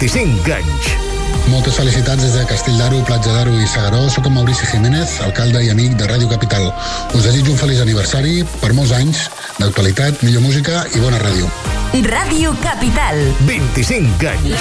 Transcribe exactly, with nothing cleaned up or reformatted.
vint-i-cinc anys. Moltes felicitats des de Castell d'Aro, Platja d'Aro i S'Agaró. Soc en Maurici Jiménez, alcalde i amic de Ràdio Capital. Us desitjo un feliç aniversari, per molts anys, d'actualitat, millor música i bona ràdio. Ràdio Capital. vint-i-cinc anys.